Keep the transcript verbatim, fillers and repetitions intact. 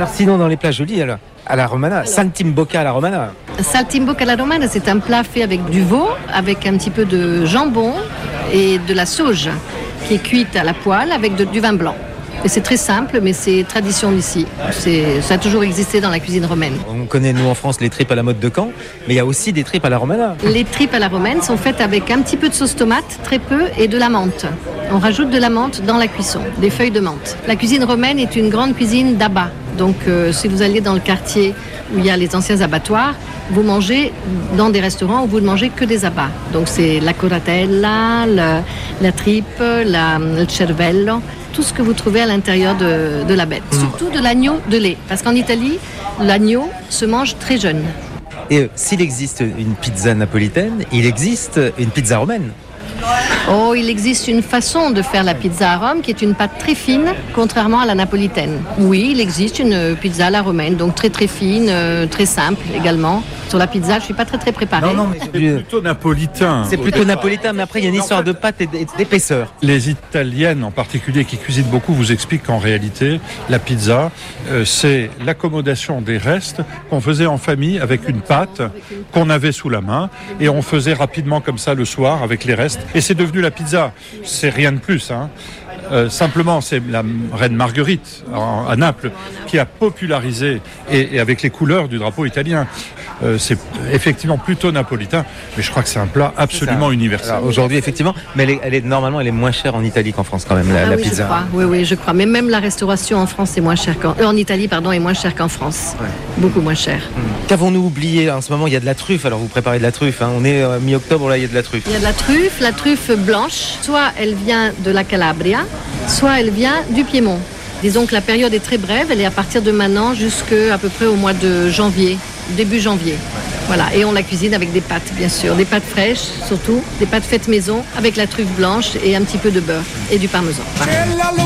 Alors sinon, dans les plats jolis, alors, à la romana, saltimbocca à la romana. Saltimbocca alla romana, c'est un plat fait avec du veau, avec un petit peu de jambon et de la sauge qui est cuite à la poêle avec de, du vin blanc. Et c'est très simple, mais c'est tradition d'ici. C'est, ça a toujours existé dans la cuisine romaine. On connaît, nous, en France, les tripes à la mode de Caen, mais il y a aussi des tripes à la romana. Les tripes à la romaine sont faites avec un petit peu de sauce tomate, très peu, et de la menthe. On rajoute de la menthe dans la cuisson, des feuilles de menthe. La cuisine romaine est une grande cuisine d'abat. Donc, euh, si vous allez dans le quartier où il y a les anciens abattoirs, vous mangez dans des restaurants où vous ne mangez que des abats. Donc, c'est la coratella, la, la tripe, la, le cervello, tout ce que vous trouvez à l'intérieur de, de la bête. Mmh. Surtout de l'agneau de lait. Parce qu'en Italie, l'agneau se mange très jeune. Et euh, s'il existe une pizza napolitaine, il existe une pizza romaine. Oh, il existe une façon de faire la pizza à Rome qui est une pâte très fine, contrairement à la napolitaine. Oui, il existe une pizza à la romaine, donc très très fine, euh, très simple également. Sur la pizza, je ne suis pas très très préparée. Non, non, mais c'est plutôt napolitain. C'est plutôt napolitain, mais après il y a une histoire de pâte et d'épaisseur. Les Italiennes en particulier qui cuisinent beaucoup vous expliquent qu'en réalité, la pizza, euh, c'est l'accommodation des restes qu'on faisait en famille avec une pâte qu'on avait sous la main et on faisait rapidement comme ça le soir avec les restes. Et c'est devenu la pizza. C'est rien de plus, hein. Euh, simplement, c'est la reine Marguerite à, à Naples qui a popularisé et, et avec les couleurs du drapeau italien. Euh, c'est effectivement plutôt napolitain, mais je crois que c'est un plat absolument universel. Alors, aujourd'hui, effectivement, mais elle est, elle est, normalement, elle est moins chère en Italie qu'en France quand même, la, ah, la oui, pizza. Je crois. Oui, oui, je crois. Mais même la restauration en France est moins chère qu'en, euh, en Italie, pardon, est moins chère qu'en France. Ouais. Beaucoup moins chère. Hum. Qu'avons-nous oublié en ce moment? Il y a de la truffe. Alors vous préparez de la truffe. Hein. On est euh, mi-octobre, là, il y a de la truffe. Il y a de la truffe, la truffe blanche. Soit elle vient de la Calabria, soit elle vient du Piémont. Disons que la période est très brève. Elle est à partir de maintenant jusqu'à peu près au mois de janvier, début janvier. Voilà, et on la cuisine avec des pâtes, bien sûr, des pâtes fraîches surtout, des pâtes faites maison avec la truffe blanche et un petit peu de beurre et du parmesan.